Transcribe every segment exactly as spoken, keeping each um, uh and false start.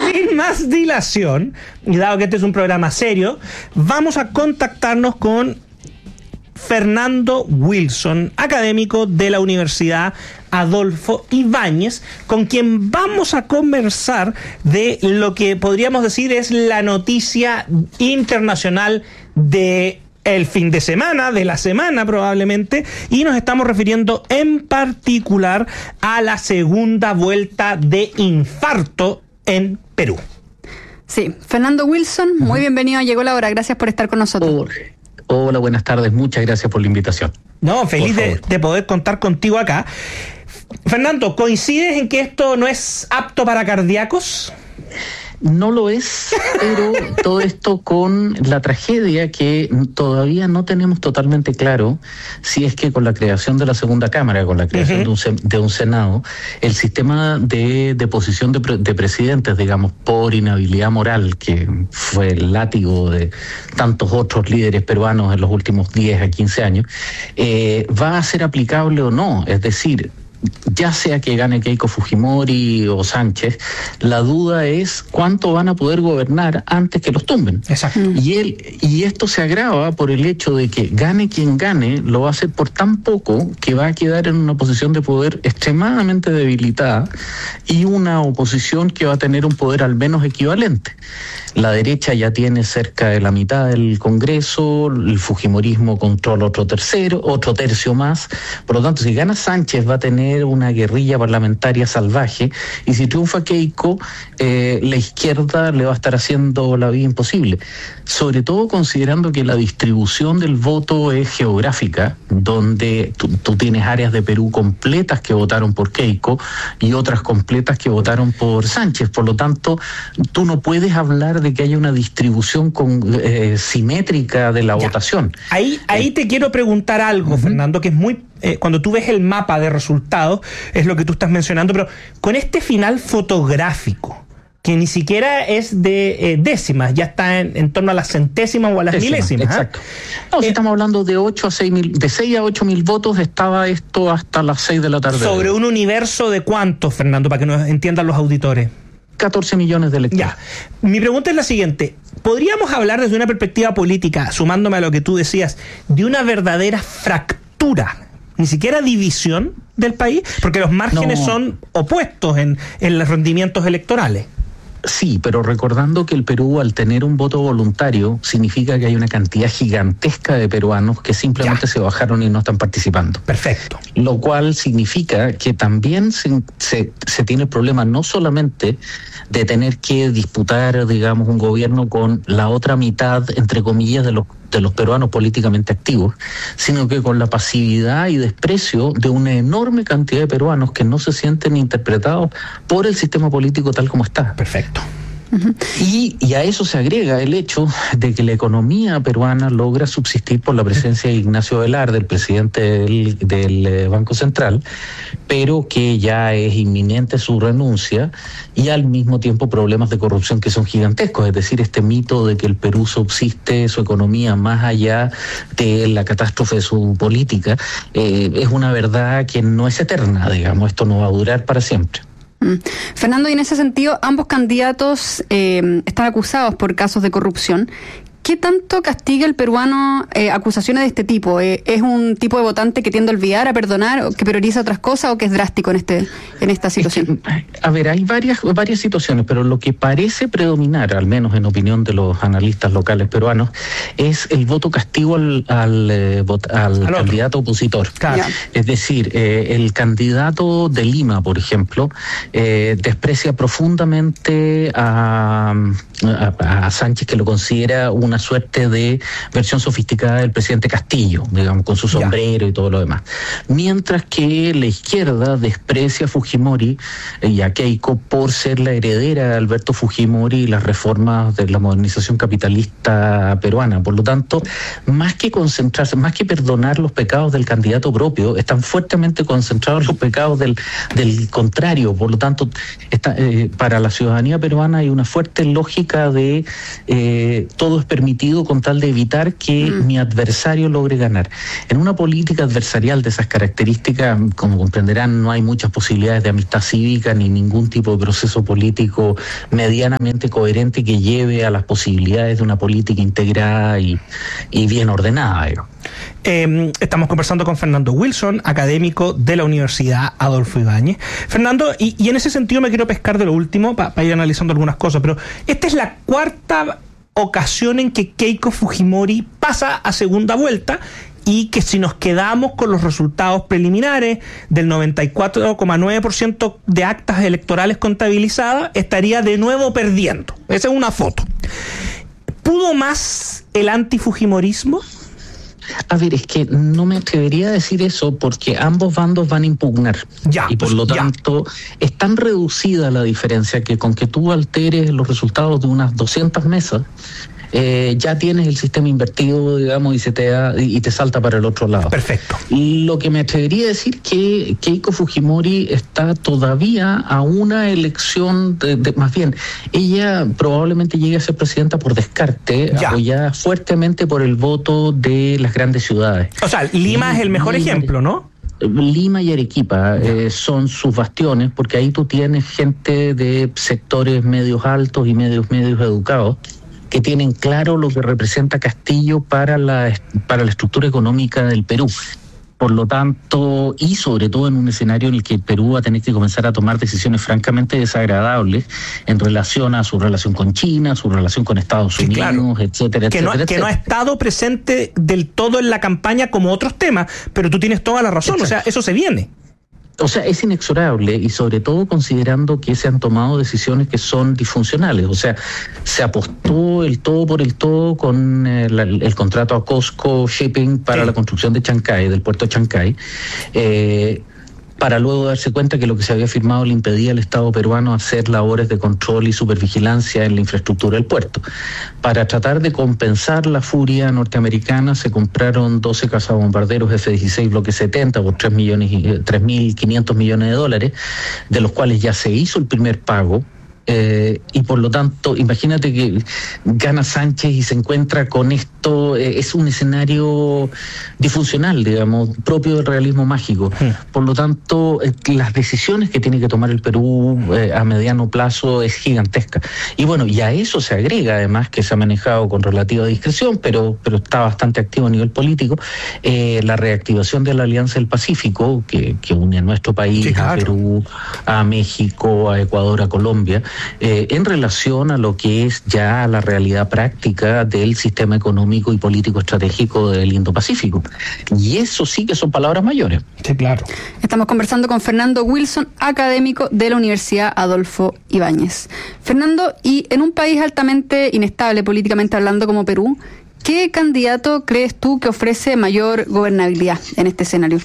sin más dilación, y dado que este es un programa serio, vamos a contactarnos con Fernando Wilson, académico de la Universidad Adolfo Ibáñez, con quien vamos a conversar de lo que podríamos decir es la noticia internacional de el fin de semana, de la semana probablemente, y nos estamos refiriendo en particular a la segunda vuelta de infarto en Perú. Sí, Fernando Wilson, uh-huh. muy bienvenido, llegó la hora, gracias por estar con nosotros. Oh, hola, buenas tardes, muchas gracias por la invitación. No, feliz de, de poder contar contigo acá. Fernando, ¿coincides en que esto no es apto para cardíacos? No lo es, pero todo esto con la tragedia que todavía no tenemos totalmente claro si es que con la creación de la segunda cámara, con la creación uh-huh. de, un, de un Senado, el sistema de deposición de, de, de presidentes, digamos, por inhabilidad moral, que fue el látigo de tantos otros líderes peruanos en los últimos diez a quince años, eh, va a ser aplicable o no, es decir, ya sea que gane Keiko Fujimori o Sánchez, la duda es cuánto van a poder gobernar antes que los tumben. Exacto. Y él, y esto se agrava por el hecho de que gane quien gane, lo va a hacer por tan poco que va a quedar en una posición de poder extremadamente debilitada y una oposición que va a tener un poder al menos equivalente. La derecha ya tiene cerca de la mitad del Congreso, el fujimorismo controla otro tercero, otro tercio más. Por lo tanto, si gana Sánchez va a tener una guerrilla parlamentaria salvaje, y si triunfa Keiko, eh, la izquierda le va a estar haciendo la vida imposible, sobre todo considerando que la distribución del voto es geográfica, donde tú, tú tienes áreas de Perú completas que votaron por Keiko y otras completas que votaron por Sánchez. Por lo tanto, tú no puedes hablar de que haya una distribución con, eh, simétrica de la ya. votación. Ahí, ahí eh, te quiero preguntar algo, uh-huh. Fernando, que es muy... Eh, cuando tú ves el mapa de resultados, es lo que tú estás mencionando, pero con este final fotográfico, que ni siquiera es de eh, décimas, ya está en, en torno a las centésimas o a las Décima, milésimas. Exacto. ¿eh? No, si eh, estamos hablando de ocho a seis mil, de seis a ocho mil votos, estaba esto hasta las seis de la tarde. ¿Sobre un universo de cuántos, Fernando, para que nos entiendan los auditores? catorce millones de electores. Ya. Mi pregunta es la siguiente. ¿Podríamos hablar desde una perspectiva política, sumándome a lo que tú decías, de una verdadera fractura, ni siquiera división del país? Porque los márgenes no. son opuestos en, en los rendimientos electorales. Sí, pero recordando que el Perú, al tener un voto voluntario, significa que hay una cantidad gigantesca de peruanos que simplemente ya. se bajaron y no están participando. Perfecto. Lo cual significa que también se, se, se tiene el problema no solamente de tener que disputar, digamos, un gobierno con la otra mitad, entre comillas, de los de los peruanos políticamente activos, sino que con la pasividad y desprecio de una enorme cantidad de peruanos que no se sienten interpretados por el sistema político tal como está. Perfecto. Uh-huh. Y, y a eso se agrega el hecho de que la economía peruana logra subsistir por la presencia de Ignacio Velarde, el presidente del, del Banco Central, pero que ya es inminente su renuncia, y al mismo tiempo problemas de corrupción que son gigantescos. Es decir, este mito de que el Perú subsiste su economía más allá de la catástrofe de su política, eh, es una verdad que no es eterna, digamos, esto no va a durar para siempre. Mm. Fernando, y en ese sentido, ambos candidatos eh, están acusados por casos de corrupción. ¿Qué tanto castiga el peruano eh, acusaciones de este tipo? Eh, ¿Es un tipo de votante que tiende a olvidar, a perdonar, o que prioriza otras cosas, o que es drástico en este en esta situación? Es que, a ver, hay varias varias situaciones, pero lo que parece predominar, al menos en opinión de los analistas locales peruanos, es el voto castigo al, al, eh, vot, al, al candidato opositor. Claro. Es decir, eh, el candidato de Lima, por ejemplo, eh, desprecia profundamente a, a, a Sánchez, que lo considera una suerte de versión sofisticada del presidente Castillo, digamos, con su sombrero ya. y todo lo demás. Mientras que la izquierda desprecia a Fujimori y a Keiko por ser la heredera de Alberto Fujimori y las reformas de la modernización capitalista peruana. Por lo tanto, más que concentrarse, más que perdonar los pecados del candidato propio, están fuertemente concentrados los pecados del, del contrario. Por lo tanto, está, eh, para la ciudadanía peruana hay una fuerte lógica de eh, todo es permitido con tal de evitar que mm. mi adversario logre ganar. En una política adversarial de esas características, como comprenderán, no hay muchas posibilidades de amistad cívica ni ningún tipo de proceso político medianamente coherente que lleve a las posibilidades de una política integrada y, y bien ordenada. Eh, estamos conversando con Fernando Wilson, académico de la Universidad Adolfo Ibáñez. Fernando, y, y en ese sentido me quiero pescar de lo último para pa ir analizando algunas cosas, pero esta es la cuarta ocasión en que Keiko Fujimori pasa a segunda vuelta, y que si nos quedamos con los resultados preliminares del noventa y cuatro coma nueve por ciento de actas electorales contabilizadas, estaría de nuevo perdiendo. Esa es una foto. ¿Pudo más el antifujimorismo? A ver, es que no me atrevería a decir eso porque ambos bandos van a impugnar. Ya, y por pues, lo tanto, ya. es tan reducida la diferencia que con que tú alteres los resultados de unas doscientas mesas, Eh, ya tienes el sistema invertido, digamos, y se te da, y te salta para el otro lado. Perfecto. Lo que me atrevería a decir que Keiko Fujimori está todavía a una elección, de, de, más bien, ella probablemente llegue a ser presidenta por descarte, ya. apoyada fuertemente por el voto de las grandes ciudades. O sea, Lima y, es el mejor Lima, ejemplo, ¿no? Lima y Arequipa eh, son sus bastiones, porque ahí tú tienes gente de sectores medios altos y medios medios educados que tienen claro lo que representa Castillo para la, para la estructura económica del Perú. Por lo tanto, y sobre todo en un escenario en el que el Perú va a tener que comenzar a tomar decisiones francamente desagradables en relación a su relación con China, su relación con Estados sí, Unidos, claro. etcétera, que no, etcétera. Que no ha estado presente del todo en la campaña como otros temas, pero tú tienes toda la razón, Exacto. o sea, eso se viene. O sea, es inexorable y sobre todo considerando que se han tomado decisiones que son disfuncionales. O sea, se apostó el todo por el todo con el, el contrato a COSCO Shipping para sí. la construcción de Chancay, del puerto de Chancay, eh, para luego darse cuenta que lo que se había firmado le impedía al Estado peruano hacer labores de control y supervigilancia en la infraestructura del puerto. Para tratar de compensar la furia norteamericana se compraron doce cazabombarderos F dieciséis Bloque setenta por tres mil quinientos millones de dólares, de los cuales ya se hizo el primer pago. Eh, y por lo tanto, imagínate que gana Sánchez y se encuentra con esto, eh, es un escenario disfuncional, digamos, propio del realismo mágico. Sí. Por lo tanto, eh, las decisiones que tiene que tomar el Perú eh, a mediano plazo es gigantesca. Y bueno, y a eso se agrega además que se ha manejado con relativa discreción, pero, pero está bastante activo a nivel político, eh, la reactivación de la Alianza del Pacífico, que, que une a nuestro país, sí, claro. a Perú, a México, a Ecuador, a Colombia, Eh, en relación a lo que es ya la realidad práctica del sistema económico y político estratégico del Indo-Pacífico. Y eso sí que son palabras mayores. Sí, claro. Estamos conversando con Fernando Wilson, académico de la Universidad Adolfo Ibáñez. Fernando, y en un país altamente inestable políticamente hablando como Perú, ¿qué candidato crees tú que ofrece mayor gobernabilidad en este escenario?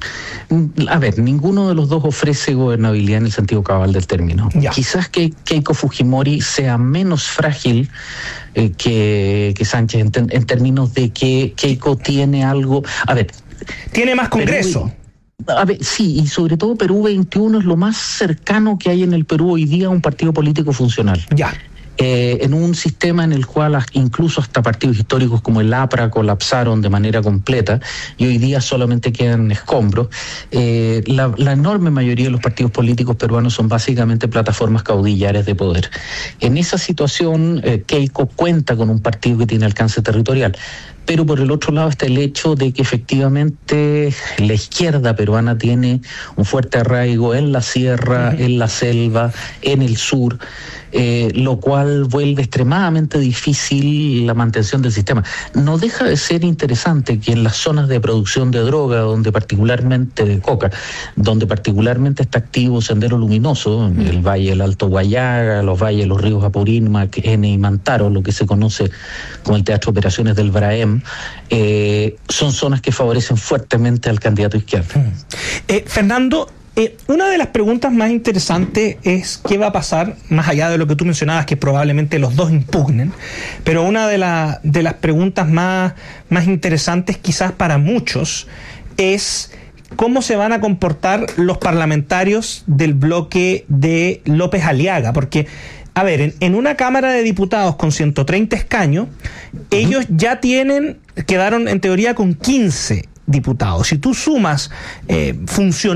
A ver, ninguno de los dos ofrece gobernabilidad en el sentido cabal del término. Ya. Quizás que Keiko Fujimori sea menos frágil eh, que, que Sánchez en, en términos de que Keiko tiene algo... A ver... Tiene más Congreso. Perú, a ver, sí, y sobre todo Perú veintiuno es lo más cercano que hay en el Perú hoy día a un partido político funcional. Ya. Eh, en un sistema en el cual incluso hasta partidos históricos como el APRA colapsaron de manera completa y hoy día solamente quedan escombros, eh, la, la enorme mayoría de los partidos políticos peruanos son básicamente plataformas caudillares de poder. En esa situación, eh, Keiko cuenta con un partido que tiene alcance territorial. Pero por el otro lado está el hecho de que efectivamente la izquierda peruana tiene un fuerte arraigo en la sierra, uh-huh. en la selva, en el sur, eh, lo cual vuelve extremadamente difícil la mantención del sistema. No deja de ser interesante que en las zonas de producción de droga, donde particularmente de coca, donde particularmente está activo Sendero Luminoso, uh-huh. el Valle del Alto Guayaga, los valles de los ríos Apurímac, Ene y Mantaro, lo que se conoce como el Teatro de Operaciones del Braem, Eh, son zonas que favorecen fuertemente al candidato izquierdo. Eh, Fernando, eh, una de las preguntas más interesantes es qué va a pasar, más allá de lo que tú mencionabas, que probablemente los dos impugnen, pero una de, la, de las preguntas más, más interesantes quizás para muchos es cómo se van a comportar los parlamentarios del bloque de López Aliaga, porque, a ver, en, en una Cámara de Diputados con ciento treinta escaños, ellos ya tienen, quedaron en teoría con quince diputados. Si tú sumas eh,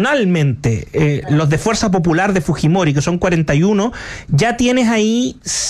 funcionalmente eh, los de Fuerza Popular de Fujimori, que son cuarenta y uno, ya tienes ahí